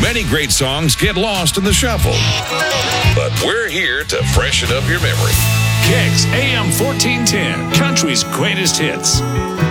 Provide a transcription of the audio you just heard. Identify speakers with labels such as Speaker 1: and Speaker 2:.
Speaker 1: Many great songs get lost in the shuffle, but we're here to freshen up your memory.
Speaker 2: Kicks AM 1410, country's greatest hits.